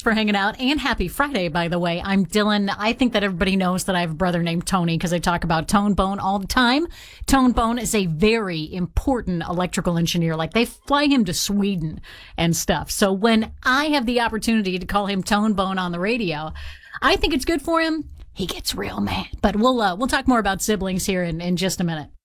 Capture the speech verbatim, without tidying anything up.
for hanging out, and happy Friday, by the way. I'm Dylan. I think that everybody knows that I have a brother named Tony because I talk about Tone Bone all the time. Tone Bone is a very important electrical engineer. Like, they fly him to Sweden and stuff. So when I have the opportunity to call him Tone Bone on the radio, I think it's good for him. He gets real mad. But we'll uh, we'll talk more about siblings here in, in just a minute.